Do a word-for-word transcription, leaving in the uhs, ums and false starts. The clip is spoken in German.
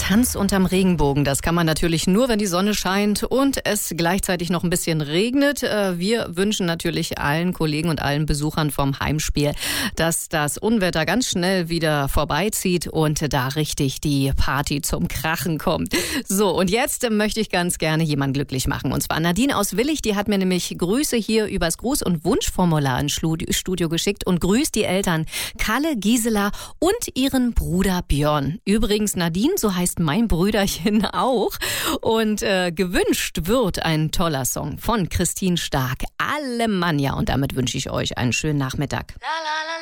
Tanz unterm Regenbogen, das kann man natürlich nur, wenn die Sonne scheint und es gleichzeitig noch ein bisschen regnet. Wir wünschen natürlich allen Kollegen und allen Besuchern vom Heimspiel, dass das Unwetter ganz schnell wieder vorbeizieht und da richtig die Party zum Krachen kommt. So, und jetzt möchte ich ganz gerne jemanden glücklich machen. Und zwar Nadine aus Willich, die hat mir nämlich Grüße hier übers Gruß- und Wunschformular ins Studio geschickt und grüßt die Eltern Kalle, Gisela und ihren Bruder Björn. Übrigens, Nadine, so heißt mein Brüderchen auch. Und äh, gewünscht wird ein toller Song von Christine Stark, Alemannia. Und damit wünsche ich euch einen schönen Nachmittag. La, la, la.